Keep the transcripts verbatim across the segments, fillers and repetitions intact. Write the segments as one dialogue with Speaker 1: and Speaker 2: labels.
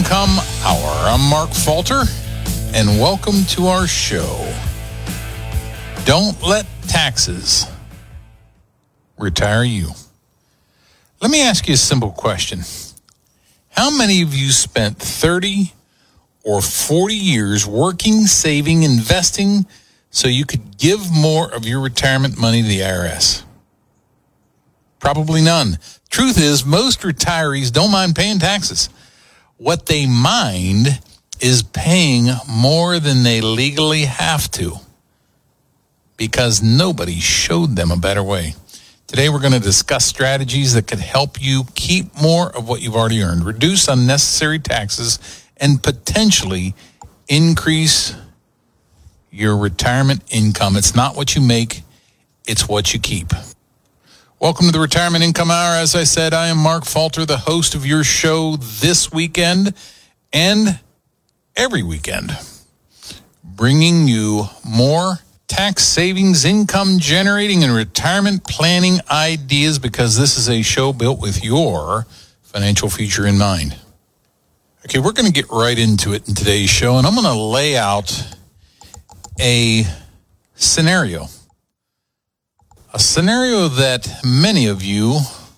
Speaker 1: Income Hour. I'm Mark Falter, and welcome to our show. Don't let taxes retire you. Let me ask you a simple question. How many of you spent thirty or forty years working, saving, investing so you could give more of your retirement money to the I R S? Probably none. Truth is, most retirees don't mind paying taxes. What they mind is paying more than they legally have to because nobody showed them a better way. Today, we're going to discuss strategies that could help you keep more of what you've already earned, reduce unnecessary taxes, and potentially increase your retirement income. It's not what you make, it's what you keep. Welcome to the Retirement Income Hour. As I said, I am Mark Falter, the host of your show this weekend and every weekend, bringing you more tax savings, income generating, and retirement planning ideas because this is a show built with your financial future in mind. Okay, we're going to get right into it in today's show, and I'm going to lay out a scenario. A scenario that many of you,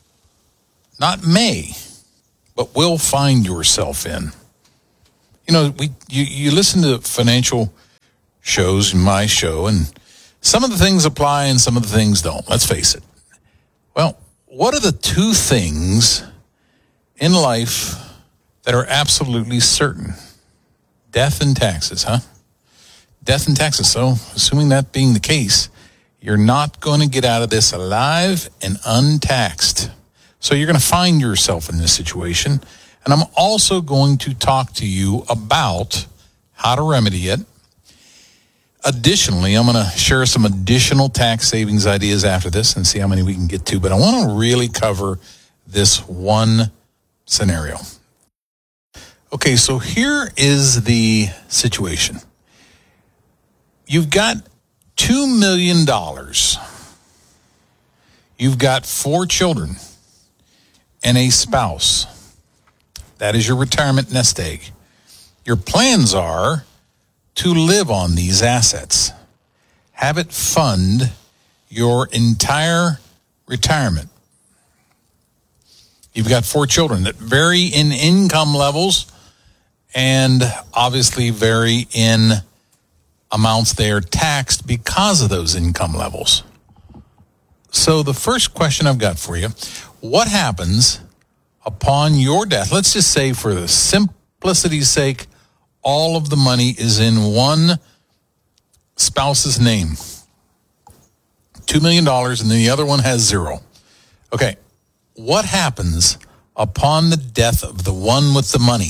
Speaker 1: not may, but will find yourself in. You know, we you, you listen to financial shows, my show, and some of the things apply and some of the things don't. Let's face it. Well, what are the two things in life that are absolutely certain? Death and taxes, huh? Death and taxes. So, assuming that being the case, you're not going to get out of this alive and untaxed. So you're going to find yourself in this situation. And I'm also going to talk to you about how to remedy it. Additionally, I'm going to share some additional tax savings ideas after this and see how many we can get to. But I want to really cover this one scenario. Okay, so here is the situation. You've got two million dollars. You've got four children and a spouse. That is your retirement nest egg. Your plans are to live on these assets. Have it fund your entire retirement. You've got four children that vary in income levels and obviously vary in amounts they are taxed because of those income levels. So the first question I've got for you, what happens upon your death? Let's just say, for the simplicity's sake, all of the money is in one spouse's name. two million dollars, and then the other one has zero. Okay, what happens upon the death of the one with the money?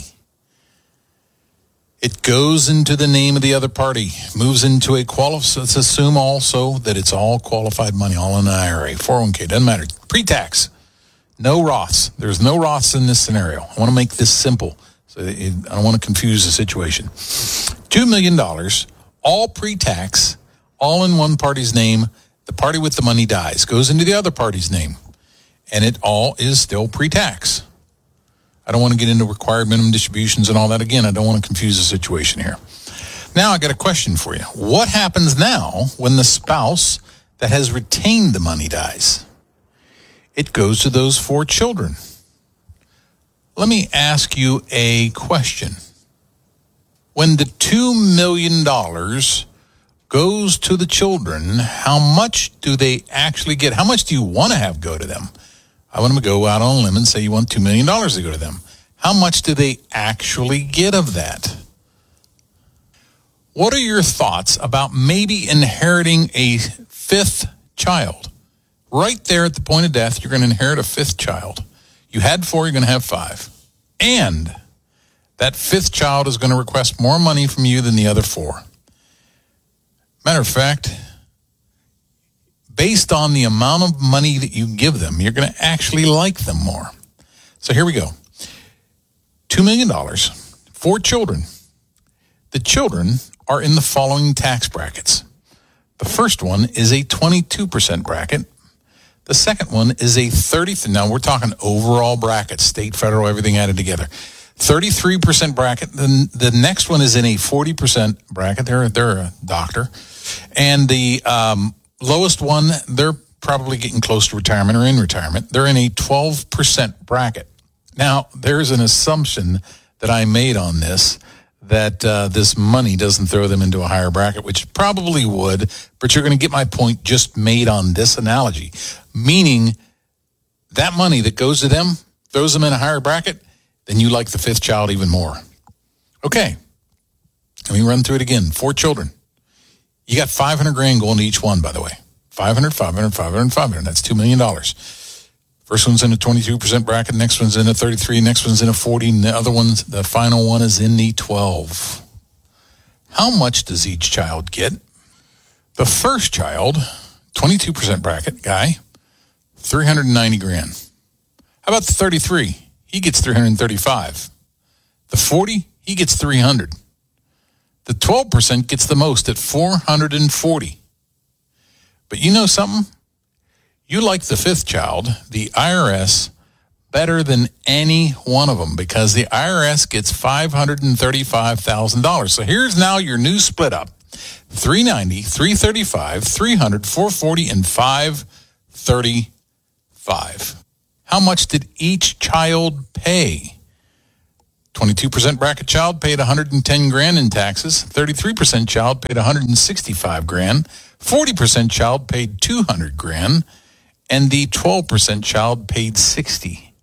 Speaker 1: It goes into the name of the other party, moves into a qualified, let's assume also that it's all qualified money, all in an I R A, four oh one k, doesn't matter. Pre-tax, no Roths. There's no Roths in this scenario. I want to make this simple, so it, I don't want to confuse the situation. two million dollars, all pre-tax, all in one party's name. The party with the money dies, goes into the other party's name, and it all is still pre-tax. I don't want to get into required minimum distributions and all that. Again, I don't want to confuse the situation here. Now, I got a question for you. What happens now when the spouse that has retained the money dies? It goes to those four children. Let me ask you a question. When the two million dollars goes to the children, how much do they actually get? How much do you want to have go to them? I want them to go out on a limb and say you want two million dollars to go to them. How much do they actually get of that? What are your thoughts about maybe inheriting a fifth child? Right there at the point of death, you're going to inherit a fifth child. You had four, you're going to have five. And that fifth child is going to request more money from you than the other four. Matter of fact, based on the amount of money that you give them, you're going to actually like them more. So here we go. two million dollars, four children. The children are in the following tax brackets. The first one is a twenty-two percent bracket. The second one is a thirty. Now we're talking overall brackets, state, federal, everything added together. thirty-three percent bracket. The, the next one is in a forty percent bracket. They're, they're a doctor. And the um, lowest one, they're probably getting close to retirement or in retirement. They're in a twelve percent bracket. Now, there's an assumption that I made on this, that uh, this money doesn't throw them into a higher bracket, which probably would, but you're going to get my point just made on this analogy, meaning that money that goes to them throws them in a higher bracket, then you like the fifth child even more. Okay, let me run through it again. Four children. You got five hundred grand going to each one, by the way. five hundred, five hundred, five hundred, five hundred. That's two million dollars. First one's in a twenty-two percent bracket. Next one's in a thirty-three. Next one's in a forty. And the other one's, the final one is in the twelve. How much does each child get? The first child, twenty-two percent bracket guy, three hundred ninety grand. How about the thirty-three? He gets three hundred thirty-five. The forty, he gets three hundred. The twelve percent gets the most at four hundred forty. But you know something? You like the fifth child, the I R S, better than any one of them because the I R S gets five hundred thirty-five thousand dollars. So here's now your new split up. three hundred ninety, three hundred thirty-five, three hundred, four hundred forty, and five hundred thirty-five. How much did each child pay? twenty-two percent bracket child paid one hundred ten grand in taxes. thirty-three percent child paid one hundred sixty-five grand. forty percent child paid two hundred grand. And the twelve percent child paid sixty.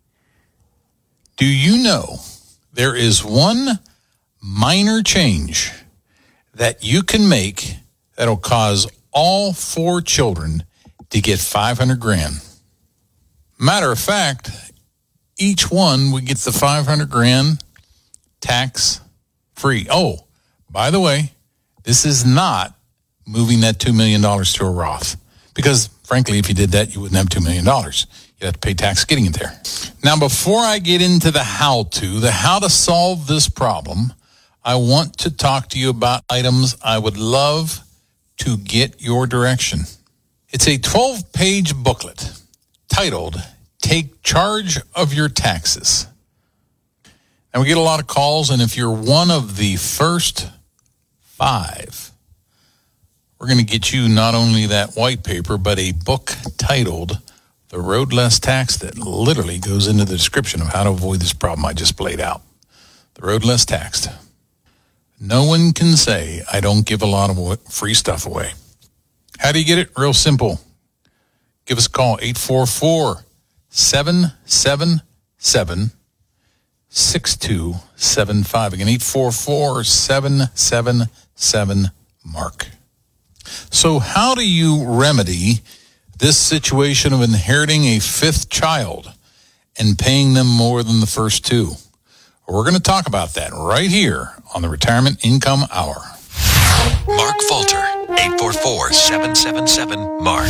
Speaker 1: Do you know there is one minor change that you can make that'll cause all four children to get five hundred grand? Matter of fact, each one would get the five hundred grand tax free. Oh, by the way, this is not moving that two million dollars to a Roth. Because, frankly, if you did that, you wouldn't have two million dollars. You'd have to pay tax getting it there. Now, before I get into the how-to, the how to solve this problem, I want to talk to you about items I would love to get your direction. It's a twelve-page booklet titled, Take Charge of Your Taxes. Now, we get a lot of calls, and if you're one of the first five, we're going to get you not only that white paper, but a book titled The Road Less Taxed that literally goes into the description of how to avoid this problem I just played out. The Road Less Taxed. No one can say I don't give a lot of free stuff away. How do you get it? Real simple. Give us a call, eight four four, seven seven seven, six two seven five. Again, eight four four, seven seven seven, Mark. So how do you remedy this situation of inheriting a fifth child and paying them more than the first two? We're going to talk about that right here on the Retirement Income Hour.
Speaker 2: Mark Falter, eight four four, seven seven seven, Mark.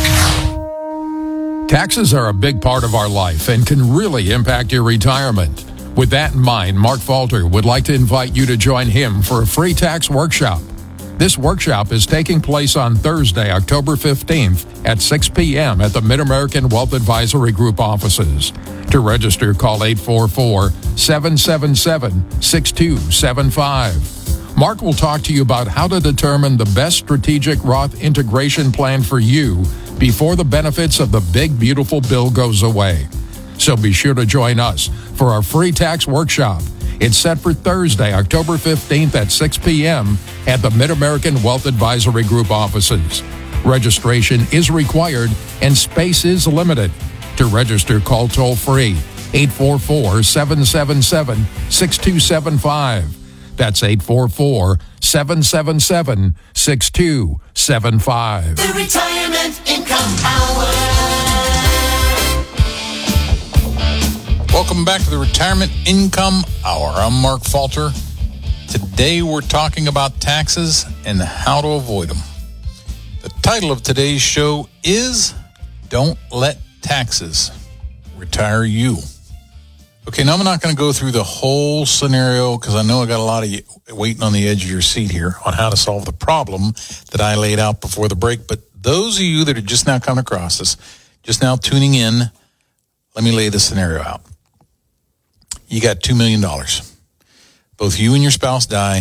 Speaker 3: Taxes are a big part of our life and can really impact your retirement. With that in mind, Mark Falter would like to invite you to join him for a free tax workshop. This workshop is taking place on Thursday, October fifteenth at six p.m. at the Mid-American Wealth Advisory Group offices. To register, call eight four four, seven seven seven, six two seven five. Mark will talk to you about how to determine the best strategic Roth integration plan for you before the benefits of the big, beautiful bill goes away. So be sure to join us for our free tax workshop. It's set for Thursday, October fifteenth at six p.m. at the Mid-American Wealth Advisory Group offices. Registration is required and space is limited. To register, call toll-free eight four four, seven seven seven, six two seven five. That's eight four four, seven seven seven, six two seven five.
Speaker 4: The Retirement Income Hour.
Speaker 1: Welcome back to the Retirement Income Hour. I'm Mark Falter. Today we're talking about taxes and how to avoid them. The title of today's show is Don't Let Taxes Retire You. Okay, now I'm not going to go through the whole scenario because I know I got a lot of you waiting on the edge of your seat here on how to solve the problem that I laid out before the break. But those of you that are just now coming across this, just now tuning in, let me lay this scenario out. You got two million dollars. Both you and your spouse die,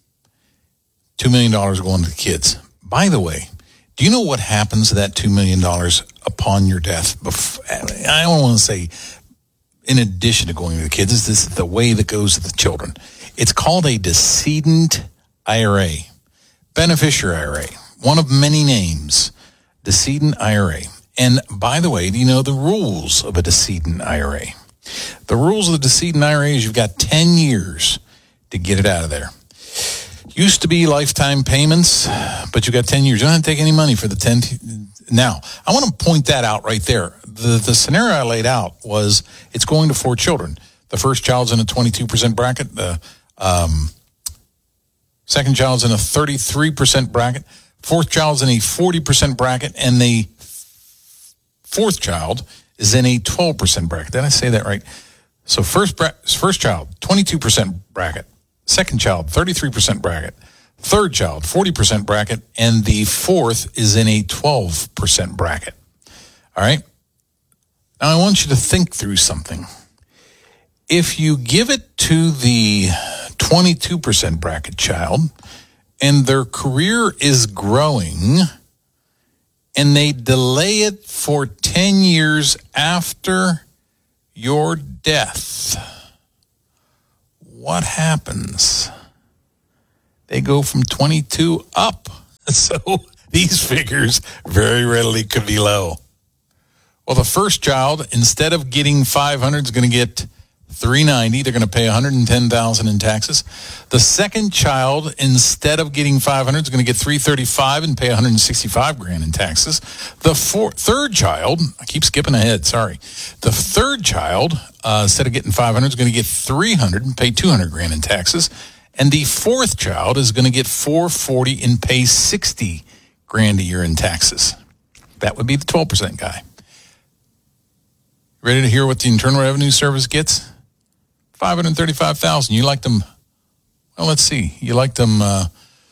Speaker 1: two million dollars going to the kids. By the way, do you know what happens to that two million dollars upon your death? I don't want to say in addition to going to the kids. This is the way that goes to the children. It's called a decedent I R A, beneficiary I R A, one of many names, decedent I R A. And by the way, do you know the rules of a decedent I R A? The rules of the decedent I R A is you've got ten years to get it out of there. Used to be lifetime payments, but you got ten years. You don't have to take any money for the ten. T- now, I want to point that out right there. The the scenario I laid out was it's going to four children. The first child's in a twenty-two percent bracket. The um, second child's in a thirty-three percent bracket. Fourth child's in a forty percent bracket. And the fourth child is in a twelve percent bracket. Did I say that right? So first bra- first child, twenty-two percent bracket. Second child, thirty-three percent bracket. Third child, forty percent bracket. And the fourth is in a twelve percent bracket. All right? Now, I want you to think through something. If you give it to the twenty-two percent bracket child and their career is growing and they delay it for ten years after your death, what happens? They go from twenty-two up. So these figures very readily could be low. Well, the first child, instead of getting five hundred, is going to get three ninety. They're going to pay one hundred ten thousand in taxes. The second child, instead of getting five hundred, is going to get three thirty-five and pay one hundred sixty-five grand in taxes. The four, third child, I keep skipping ahead, sorry. The third child, uh, instead of getting five hundred, is going to get three hundred and pay two hundred grand in taxes. And the fourth child is going to get four forty and pay sixty grand a year in taxes. That would be the twelve percent guy. Ready to hear what the Internal Revenue Service gets? five hundred thirty-five thousand. You like them, well, let's see. You like them, uh,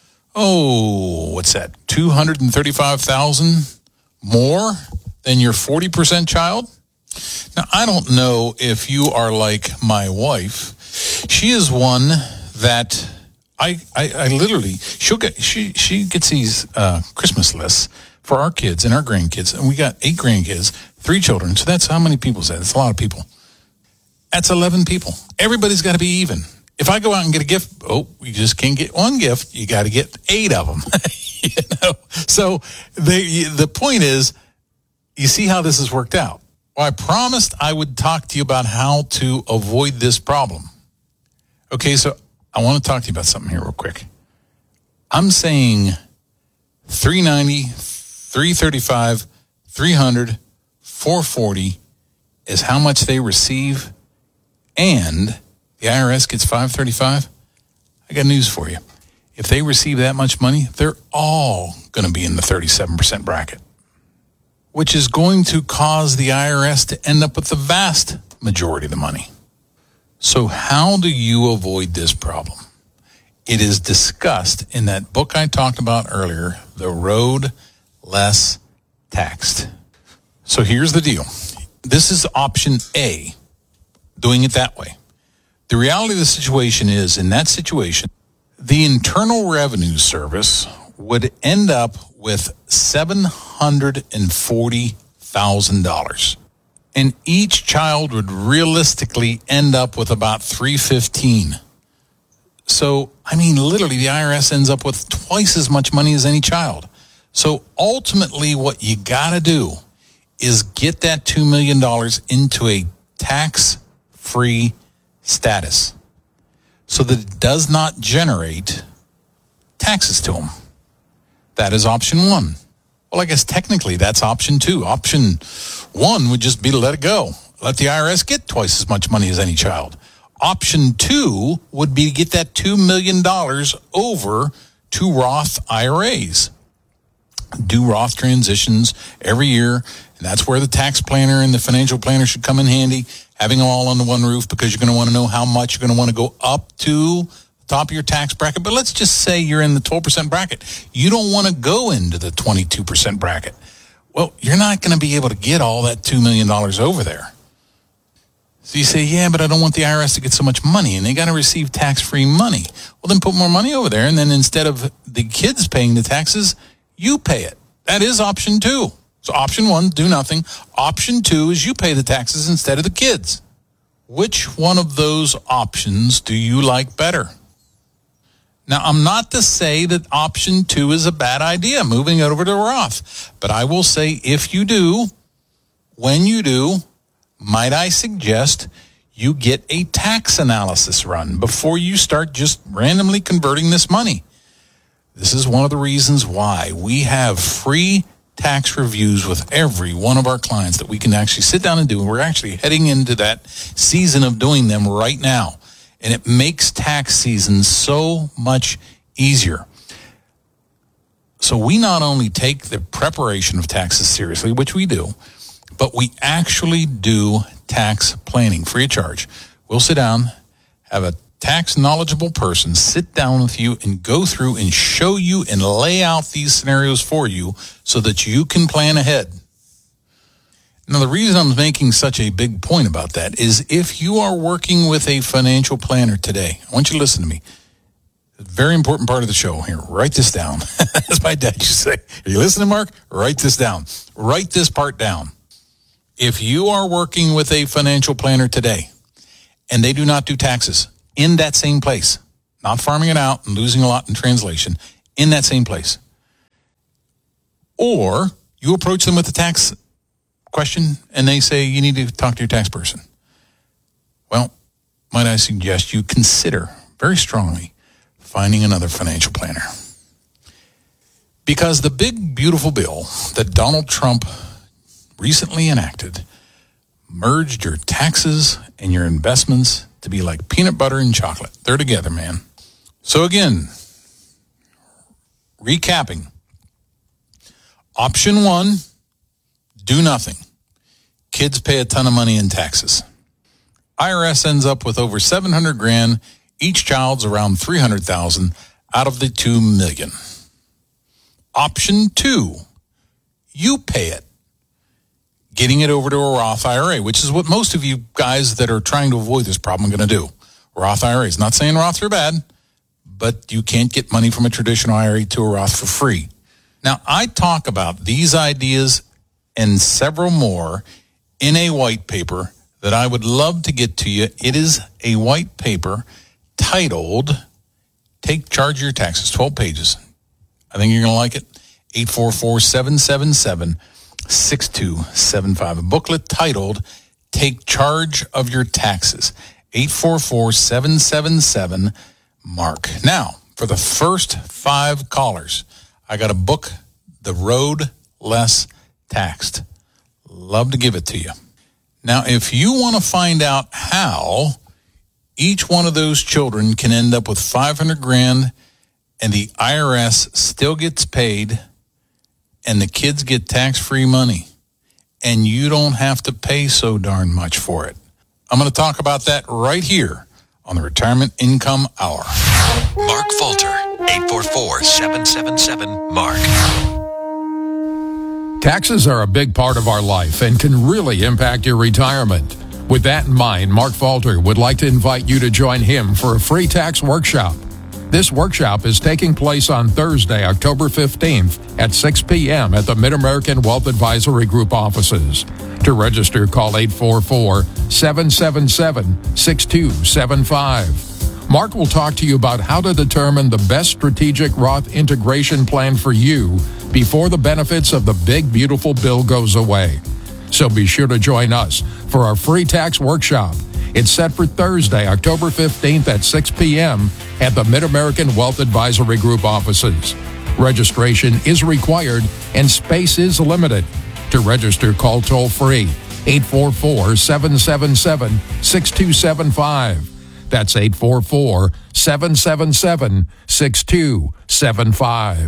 Speaker 1: oh, what's that? two hundred thirty-five thousand more than your forty percent child? Now, I don't know if you are like my wife. She is one that I, I, I literally, she'll get, she, she gets these uh, Christmas lists for our kids and our grandkids. And we got eight grandkids, three children. So that's how many people is that? That's a lot of people. That's eleven people. Everybody's got to be even. If I go out and get a gift, oh, you just can't get one gift. You got to get eight of them. you know? So the, the point is, you see how this has worked out. Well, I promised I would talk to you about how to avoid this problem. Okay, so I want to talk to you about something here real quick. I'm saying three ninety, three thirty-five, three hundred, four forty is how much they receive, and the I R S gets five thirty-five. I got news for you. If they receive that much money, they're all going to be in the thirty-seven percent bracket, which is going to cause the I R S to end up with the vast majority of the money. So how do you avoid this problem? It is discussed in that book I talked about earlier, The Road Less Taxed. So here's the deal. This is option A, doing it that way. The reality of the situation is, in that situation, the Internal Revenue Service would end up with seven hundred forty thousand dollars. And each child would realistically end up with about three hundred fifteen thousand dollars. So, I mean, literally, the I R S ends up with twice as much money as any child. So, ultimately, what you got to do is get that two million dollars into a tax-free status so that it does not generate taxes to them. That is option one. Well, I guess technically that's option two. Option one would just be to let it go. Let the I R S get twice as much money as any child. Option two would be to get that two million dollars over to Roth I R As. Do Roth transitions every year, and that's where the tax planner and the financial planner should come in handy, having them all under one roof, because you're going to want to know how much you're going to want to go up to the top of your tax bracket. But let's just say you're in the twelve percent bracket. You don't want to go into the twenty-two percent bracket. Well, you're not going to be able to get all that two million dollars over there. So you say, yeah, but I don't want the I R S to get so much money, and they got to receive tax-free money. Well, then put more money over there, and then instead of the kids paying the taxes, you pay it. That is option two. So option one, do nothing. Option two is you pay the taxes instead of the kids. Which one of those options do you like better? Now, I'm not to say that option two is a bad idea, moving it over to Roth. But I will say if you do, when you do, might I suggest you get a tax analysis run before you start just randomly converting this money. This is one of the reasons why we have free tax reviews with every one of our clients that we can actually sit down and do. We're actually heading into that season of doing them right now. And it makes tax season so much easier. So we not only take the preparation of taxes seriously, which we do, but we actually do tax planning free of charge. We'll sit down, have a tax knowledgeable person sit down with you and go through and show you and lay out these scenarios for you so that you can plan ahead. Now, the reason I'm making such a big point about that is if you are working with a financial planner today, I want you to listen to me. A very important part of the show here. Write this down. As my dad used to say, are you listening, Mark? Write this down. Write this part down. If you are working with a financial planner today and they do not do taxes in that same place, not farming it out and losing a lot in translation, in that same place, or you approach them with a tax question and they say you need to talk to your tax person, well, might I suggest you consider very strongly finding another financial planner. Because the big, beautiful bill that Donald Trump recently enacted merged your taxes and your investments to be like peanut butter and chocolate. They're together, man. So again, recapping. Option one, do nothing. Kids pay a ton of money in taxes. I R S ends up with over seven hundred grand. Each child's around three hundred thousand out of the two million. Option two, you pay it. Getting it over to a Roth I R A, which is what most of you guys that are trying to avoid this problem are going to do. Roth I R As. Not saying Roths are bad, but you can't get money from a traditional I R A to a Roth for free. Now, I talk about these ideas and several more in a white paper that I would love to get to you. It is a white paper titled Take Charge of Your Taxes, twelve pages. I think you're going to like it. eight four four, seven seven seven, six two seven five. A booklet titled Take Charge of Your Taxes. eight four four, seven seven seven, Mark. Now, for the first five callers, I got a book, The Road Less Taxed. Love to give it to you. Now, if you want to find out how each one of those children can end up with five hundred grand and the I R S still gets paid and the kids get tax-free money and you don't have to pay so darn much for it, I'm going to talk about that right here on the Retirement Income Hour.
Speaker 2: Mark Falter, eight four four, seven seven seven, MARK.
Speaker 3: Taxes are a big part of our life and can really impact your retirement. With that in mind, Mark Falter would like to invite you to join him for a free tax workshop. This workshop is taking place on Thursday, October fifteenth at six p.m. at the Mid-American Wealth Advisory Group offices. To register, call eight four four, seven seven seven, six two seven five. Mark will talk to you about how to determine the best strategic Roth integration plan for you before the benefits of the big, beautiful bill goes away. So be sure to join us for our free tax workshop. It's set for Thursday, October fifteenth at six p.m. at the Mid-American Wealth Advisory Group offices. Registration is required and space is limited. To register, call toll-free eight four four, seven seven seven, six two seven five. That's eight four four, seven seven seven, six two seven five.